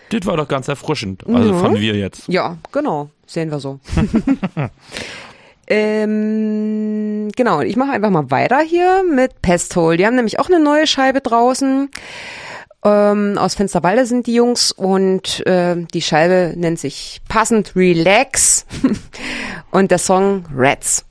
Das war doch ganz erfrischend. Also fanden wir jetzt. Ja, genau. Sehen wir so. Genau, ich mache einfach mal weiter hier mit Pesthole. Die haben nämlich auch eine neue Scheibe draußen. Aus Finsterwalde sind die Jungs und die Scheibe nennt sich passend Relax und der Song Rats.